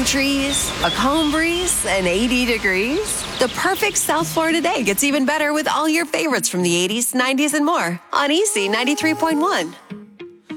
palm trees, a calm breeze, and 80 degrees. The perfect South Florida day gets even better with all your favorites from the 80s, 90s, and more on Easy 93.1.